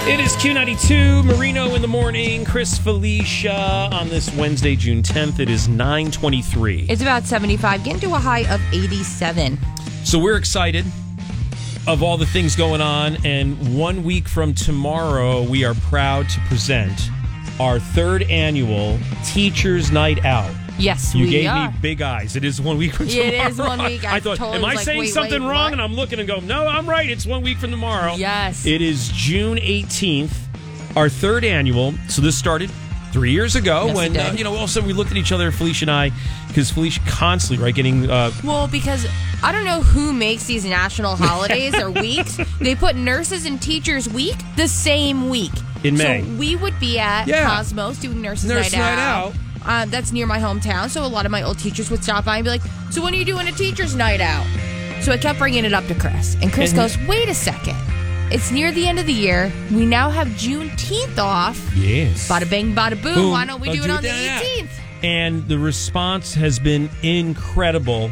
It is Q92, Marino in the morning, Chris Felicia on this Wednesday, June 10th. It is 9:23. It's about 75, getting to a high of 87. So we're excited of all the things going on, and 1 week from tomorrow, we are proud to present our third annual Teachers Night Out. Yes, you we gave are. me big eyes. It is 1 week from tomorrow. It is 1 week. I thought, totally am I was saying something wrong? what? And I'm looking and go, no, I'm right. It's 1 week from tomorrow. Yes. It is June 18th, our third annual. So this started 3 years ago Yes, when, it did. all of a sudden we looked at each other, Felicia and I, because Felicia constantly, right, getting... Well, because I don't know who makes these national holidays or weeks. They put Nurses and Teachers Week the same week. In May. So we would be at Cosmos doing Nurses Nurse Night Out. That's near my hometown, so a lot of my old teachers would stop by and be like, so when are you doing a Teachers Night Out? So I kept bringing it up to Chris. And Chris goes, wait a second. It's near the end of the year. We now have Juneteenth off. Yes. Bada bing, bada boom. Why don't we do it on the 18th? And the response has been incredible.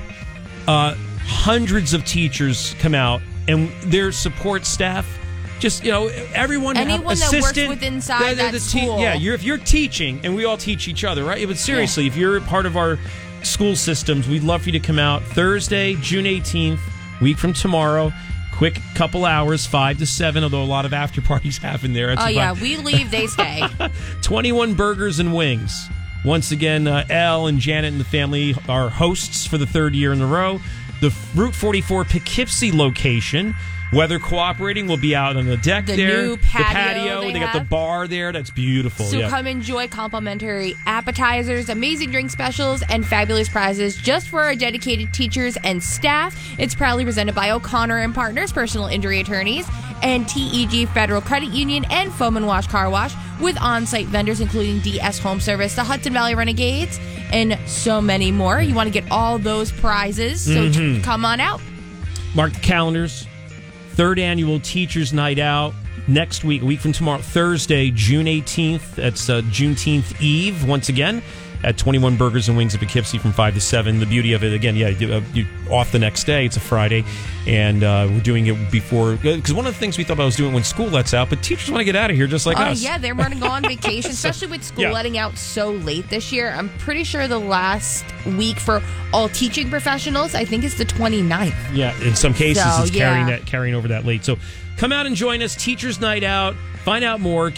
Hundreds of teachers come out, and their support staff, just, everyone, anyone that works with inside that school. If you're teaching, and we all teach each other, right? But seriously, if you're a part of our school systems, we'd love for you to come out Thursday, June 18th, week from tomorrow. Quick couple hours, 5 to 7, although a lot of after parties happen there. We leave, they stay. 21 Burgers and Wings. Once again, Elle and Janet and the family are hosts for the third year in a row. The Route 44 Poughkeepsie location, weather cooperating, will be out on the deck the there. New patio the patio. They got the bar there. That's beautiful. So come enjoy complimentary appetizers, amazing drink specials, and fabulous prizes just for our dedicated teachers and staff. It's proudly presented by O'Connor and Partners, personal injury attorneys, and TEG Federal Credit Union and Foam and Wash Car Wash, with on-site vendors including DS Home Service, the Hudson Valley Renegades, and so many more. You want to get all those prizes, so come on out. Mark the calendars. Third annual Teachers Night Out. Next week, a week from tomorrow, Thursday, June 18th. That's Juneteenth Eve, once again, at 21 Burgers and Wings at Poughkeepsie from 5 to 7. The beauty of it, again, you off the next day. It's a Friday, and we're doing it before. Because one of the things we thought about was doing it when school lets out, but teachers want to get out of here just like us. Yeah, they're running on vacation, especially with school letting out so late this year. I'm pretty sure the last week for all teaching professionals, I think, is the 29th. Yeah, in some cases, So, it's carrying over that late. So come out and join us. Teachers Night Out. Find out more,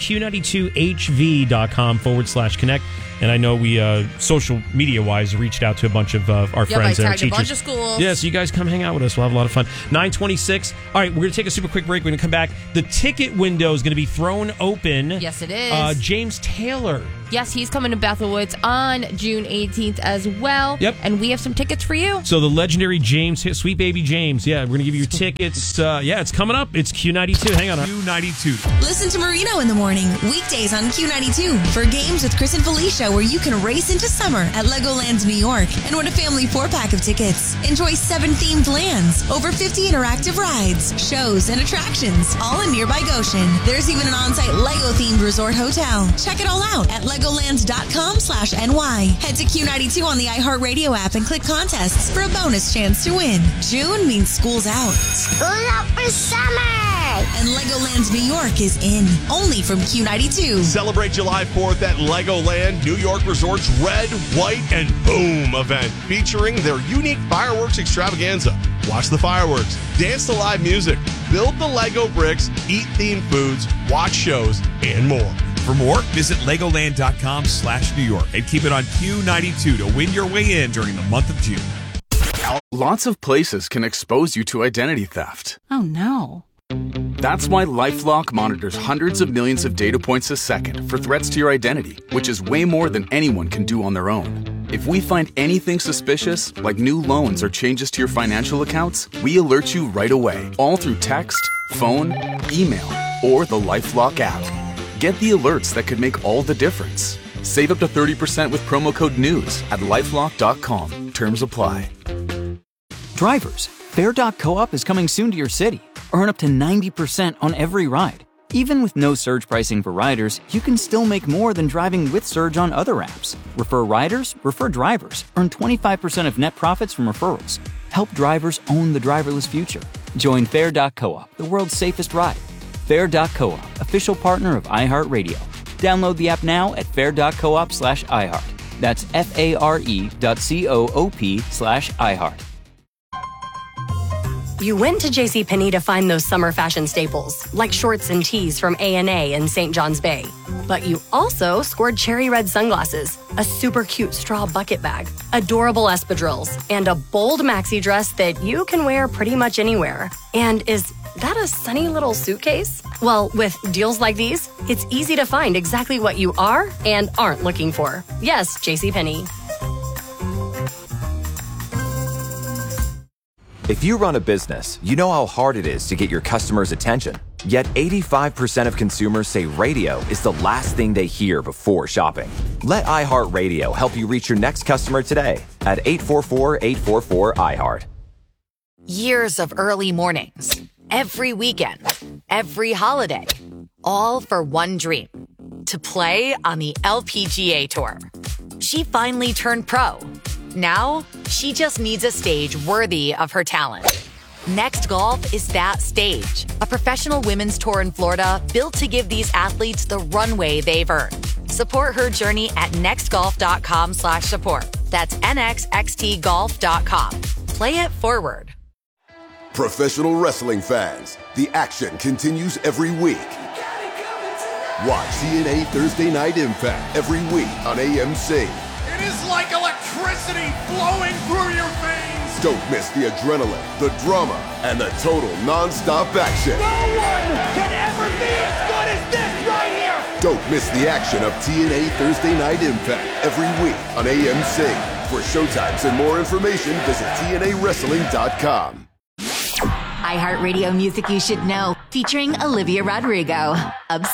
q92hv.com/connect. And I know we, social media-wise, reached out to a bunch of our friends and our teachers. A bunch of schools. Yeah, so you guys come hang out with us. We'll have a lot of fun. 9:26. All right, we're going to take a super quick break. We're going to come back. The ticket window is going to be thrown open. Yes, it is. James Taylor. Yes, he's coming to Bethel Woods on June 18th as well. Yep. And we have some tickets for you. So the legendary James, Sweet Baby James. Yeah, we're going to give you tickets. It's coming up. It's Q92. Hang on. Q92. Listen to Marino in the morning, weekdays on Q92 for Games with Chris and Felicia, where you can race into summer at Legoland New York and win a family 4-pack of tickets. Enjoy 7 themed lands, over 50 interactive rides, shows, and attractions, all in nearby Goshen. There's even an on-site Lego-themed resort hotel. Check it all out at legoland.com/NY. Head to Q92 on the iHeartRadio app and click contests for a bonus chance to win. June means school's out. School out for summer! And Legoland New York is in, only from Q92. Celebrate July 4th at Legoland New York Resort's Red, White, and Boom event, featuring their unique fireworks extravaganza. Watch the fireworks, dance to live music, build the Lego bricks, eat themed foods, watch shows, and more. For more, visit Legoland.com/New York and keep it on Q92 to win your way in during the month of June. Lots of places can expose you to identity theft. Oh, no. That's why LifeLock monitors hundreds of millions of data points a second for threats to your identity, which is way more than anyone can do on their own. If we find anything suspicious, like new loans or changes to your financial accounts, we alert you right away, all through text, phone, email, or the LifeLock app. Get the alerts that could make all the difference. Save up to 30% with promo code NEWS at LifeLock.com. Terms apply. Drivers, Fair.coop is coming soon to your city. Earn up to 90% on every ride. Even with no surge pricing for riders, you can still make more than driving with Surge on other apps. Refer riders, refer drivers. Earn 25% of net profits from referrals. Help drivers own the driverless future. Join Fair.coop, the world's safest ride. Fair.coop, official partner of iHeartRadio. Download the app now at fair.coop/iHeart. That's FARE.coop/iHeart. You went to JCPenney to find those summer fashion staples, like shorts and tees from A&A and St. John's Bay. But you also scored cherry red sunglasses, a super cute straw bucket bag, adorable espadrilles, and a bold maxi dress that you can wear pretty much anywhere. And is that a sunny little suitcase? Well, with deals like these, it's easy to find exactly what you are and aren't looking for. Yes, JCPenney. If you run a business, you know how hard it is to get your customers' attention. Yet 85% of consumers say radio is the last thing they hear before shopping. Let iHeartRadio help you reach your next customer today at 844-844-iHeart. Years of early mornings, every weekend, every holiday, all for one dream, to play on the LPGA Tour. She finally turned pro. Now, she just needs a stage worthy of her talent. Next Golf is that stage, a professional women's tour in Florida built to give these athletes the runway they've earned. Support her journey at nextgolf.com/support. That's nxxtgolf.com. Play it forward. Professional wrestling fans, the action continues every week. Watch TNA Thursday Night Impact every week on AMC. It is like electricity flowing through your veins. Don't miss the adrenaline, the drama, and the total non-stop action. No one can ever be as good as this right here. Don't miss the action of TNA Thursday Night Impact every week on AMC. For showtimes and more information, visit TNAWrestling.com. iHeartRadio Music You Should Know, featuring Olivia Rodrigo. Obsessed.